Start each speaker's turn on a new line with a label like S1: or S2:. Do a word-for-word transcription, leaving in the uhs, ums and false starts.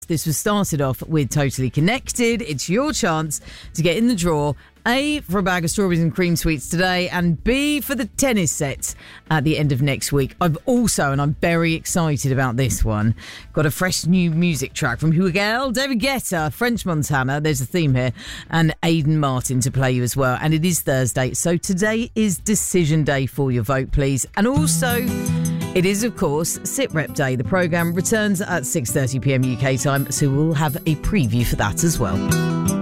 S1: This was started off with Totally Connected. It's your chance to get in the draw. A, for a bag of strawberries and cream sweets today, and B, for the tennis sets at the end of next week. I've also, and I'm very excited about this one, got a fresh new music track from Huguel, David Guetta, French Montana, there's a theme here, and Aidan Martin to play you as well. And it is Thursday, so today is decision day for your vote, please. And also, it is, of course, Sit Rep Day. The programme returns at six thirty p m U K time, so we'll have a preview for that as well.